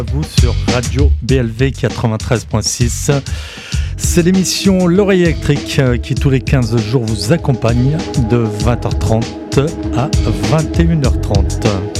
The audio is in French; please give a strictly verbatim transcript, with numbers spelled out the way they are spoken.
Vous sur Radio B L V quatre-vingt-treize point six. C'est l'émission L'Oreille électrique qui tous les quinze jours vous accompagne de vingt heures trente à vingt et une heures trente.